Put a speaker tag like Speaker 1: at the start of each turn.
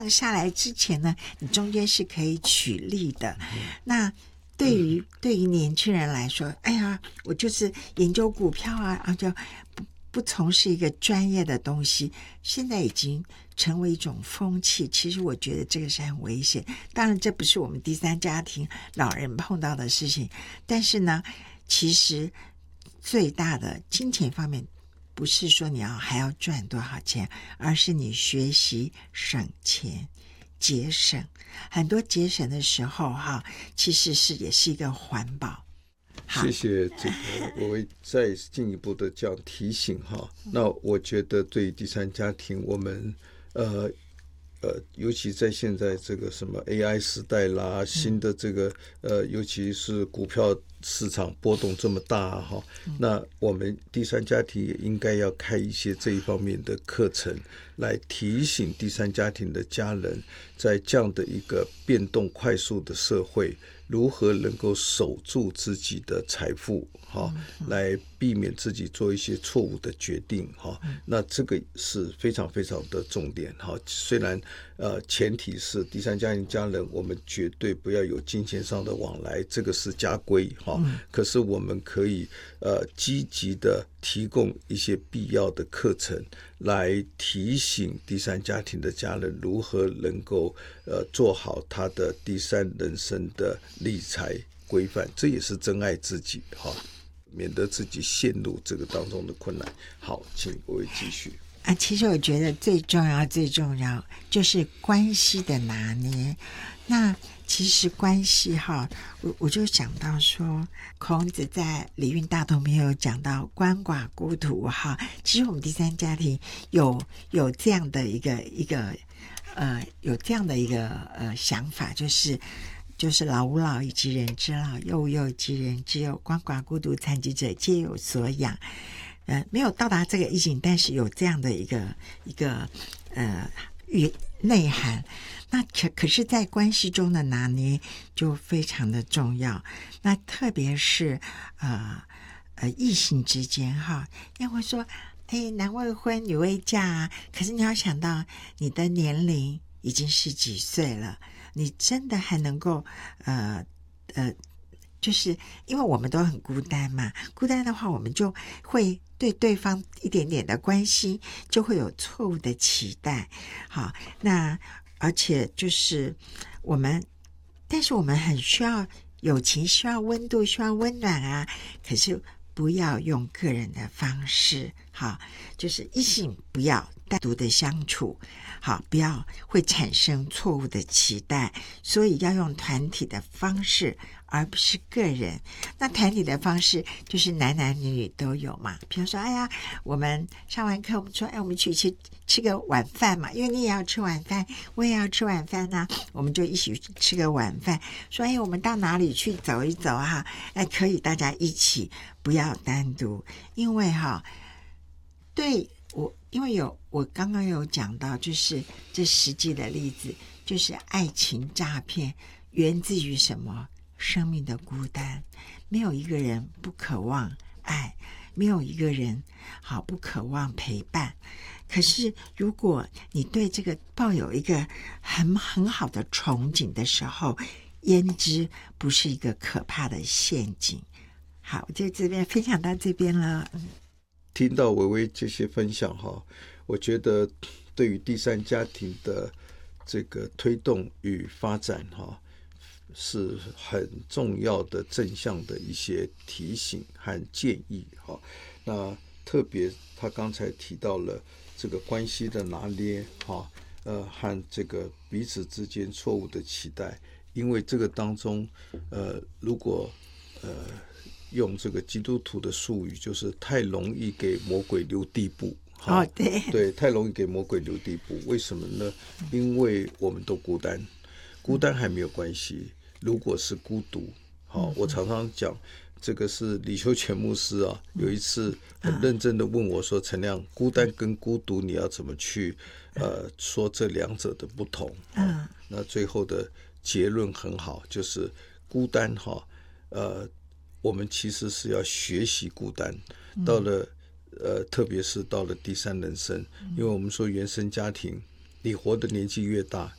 Speaker 1: 下来之前呢，你中间是可以取利的。那对于年轻人来说，哎呀，我就是研究股票啊，就不从事一个专业的东西，现在已经成为一种风气。其实我觉得这个是很危险。当然，这不是我们第三家庭老人碰到的事情，但是呢，其实最大的金钱方面，不是说你还要赚多少钱，而是你学习省钱。节省很多，节省的时候其实也是一个环保。
Speaker 2: 谢谢这个，我会再进一步的这样提醒那我觉得对于第三家庭，我们尤其在现在这个什么 AI 时代啦，新的这个尤其是股票市场波动这么大那我们第三家庭也应该要开一些这一方面的课程，来提醒第三家庭的家人，在这样的一个变动快速的社会，如何能够守住自己的财富来避免自己做一些错误的决定那这个是非常非常的重点虽然前提是第三家庭家人我们绝对不要有金钱上的往来，这个是家规可是我们可以积极的提供一些必要的课程，来提醒第三家庭的家人如何能够做好他的第三人生的理财规范，这也是珍爱自己免得自己陷入这个当中的困难。好，请各位继续
Speaker 1: 其实我觉得最重要就是关系的拿捏。那其实关系我就想到说，孔子在《礼运大同篇》有讲到鳏寡孤独其实我们第三家庭有这样的一个有这样的一个想法，就是老吾老以及人之老，幼吾幼以及人之幼，鳏寡孤独残疾者皆有所养。没有到达这个意境，但是有这样的一个内涵。那可是在关系中的拿捏就非常的重要。那特别是异性之间要会说男未婚女未嫁可是你要想到你的年龄已经是几岁了，你真的还能够就是因为我们都很孤单嘛，孤单的话我们就会对对方一点点的关心就会有错误的期待。那而且就是但是我们很需要友情，需要温度，需要温暖可是不要用个人的方式就是异性不要单独的相处不要会产生错误的期待，所以要用团体的方式而不是个人。那团体的方式就是男男女女都有嘛，比如说我们上完课我们说我们去吃个晚饭嘛，因为你也要吃晚饭，我也要吃晚饭我们就一起吃个晚饭，说我们到哪里去走一走可以大家一起，不要单独。因为因为我刚刚有讲到，就是这实际的例子，就是爱情诈骗源自于什么？生命的孤单。没有一个人不渴望爱，没有一个人不渴望陪伴。可是如果你对这个抱有一个很好的憧憬的时候，焉知不是一个可怕的陷阱。好，我就这边分享到这边了。
Speaker 2: 听到薇薇这些分享我觉得对于第三家庭的这个推动与发展是很重要的正向的一些提醒和建议那特别他刚才提到了这个关系的拿捏和这个彼此之间错误的期待，因为这个当中如果用这个基督徒的术语，就是太容易给魔鬼留地步对，太容易给魔鬼留地步。为什么呢？因为我们都孤单还没有关系，如果是孤独我常常讲这个是李修全牧师有一次很认真的问我说，陈亮，孤单跟孤独你要怎么去说这两者的不同那最后的结论很好，就是孤单我们其实是要学习孤单，到了特别是到了第三人生，因为我们说原生家庭，你活的年纪越大，